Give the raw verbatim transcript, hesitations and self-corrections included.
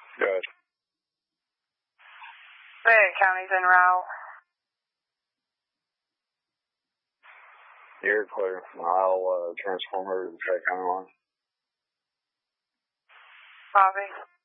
Good. Fayette County's en route. You're clear. I'll uh, transform over to the Fayette County line. Copy.